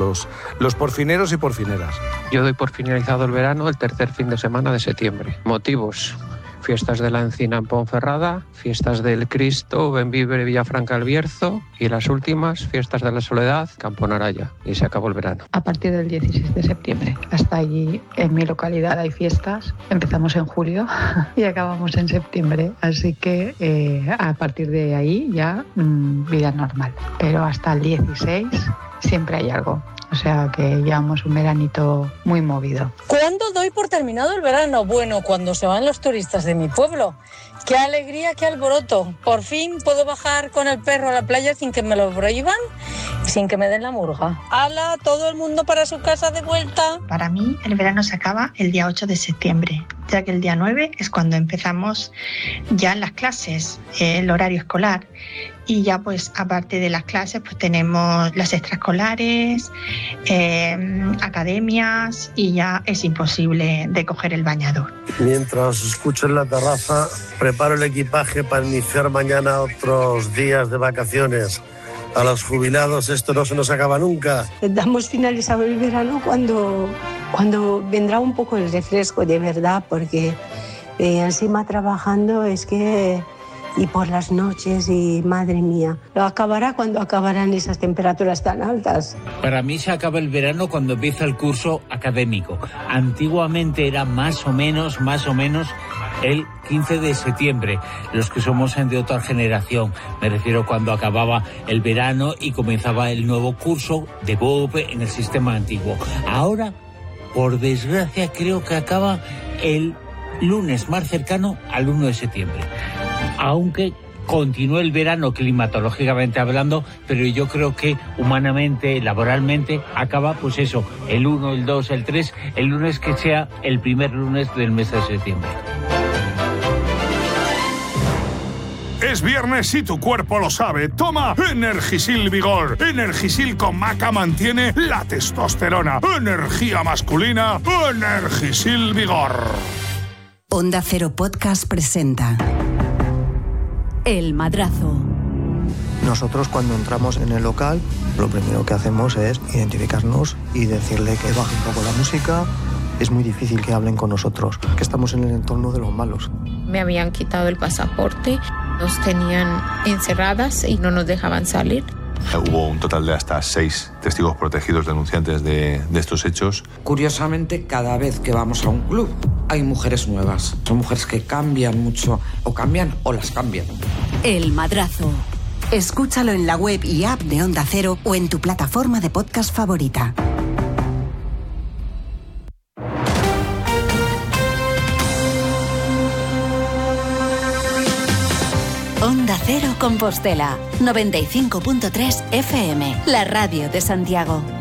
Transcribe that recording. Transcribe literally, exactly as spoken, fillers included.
Los, los porfineros y porfineras. Yo doy por finalizado el verano el tercer fin de semana de septiembre. Motivos: fiestas de la Encina en Ponferrada, fiestas del Cristo, Benvibre, Villafranca del Bierzo y las últimas, fiestas de la Soledad, Campo Naraya. Y se acabó el verano. A partir del dieciséis de septiembre. Hasta allí, en mi localidad, hay fiestas. Empezamos en julio y acabamos en septiembre. Así que eh, a partir de ahí ya mmm, vida normal. Pero hasta el dieciséis siempre hay algo. O sea que llevamos un veranito muy movido. ¿Cuándo doy por terminado el verano? Bueno, cuando se van los turistas de mi pueblo. ¡Qué alegría, qué alboroto! Por fin puedo bajar con el perro a la playa sin que me lo prohíban, sin que me den la murga. ¡Hala! Todo el mundo para su casa de vuelta. Para mí el verano se acaba el día ocho de septiembre, ya que el día nueve es cuando empezamos ya las clases, eh, el horario escolar. Y ya pues aparte de las clases pues tenemos las extraescolares, eh, academias y ya es imposible de coger el bañador. Mientras escucho en la terraza, preparo el equipaje para iniciar mañana otros días de vacaciones. A los jubilados esto no se nos acaba nunca. Damos finalizado el verano cuando, cuando vendrá un poco el refresco de verdad, porque eh, encima trabajando es que... y por las noches, y madre mía, lo acabará cuando acabarán esas temperaturas tan altas. Para mí se acaba el verano cuando empieza el curso académico. Antiguamente era más o menos, más o menos el quince de septiembre, los que somos de otra generación. Me refiero cuando acababa el verano y comenzaba el nuevo curso de B O P en el sistema antiguo. Ahora, por desgracia, creo que acaba el lunes más cercano al uno de septiembre. Aunque continúe el verano climatológicamente hablando, pero yo creo que humanamente, laboralmente, acaba pues eso, el uno, el dos, el tres, el lunes que sea el primer lunes del mes de septiembre. Es viernes y tu cuerpo lo sabe. Toma Energisil Vigor. Energisil con maca mantiene la testosterona. Energía masculina. Energisil Vigor. Onda Cero Podcast presenta El Madrazo. Nosotros cuando entramos en el local, lo primero que hacemos es identificarnos y decirle que baje un poco la música. Es muy difícil que hablen con nosotros, que estamos en el entorno de los malos. Me habían quitado el pasaporte, nos tenían encerradas y no nos dejaban salir. Hubo un total de hasta seis testigos protegidos denunciantes de, de estos hechos. Curiosamente, cada vez que vamos a un club hay mujeres nuevas. Son mujeres que cambian mucho, o cambian o las cambian. El Madrazo. Escúchalo en la web y app de Onda Cero o en tu plataforma de podcast favorita. Onda Cero Compostela, noventa y cinco punto tres F M, la radio de Santiago.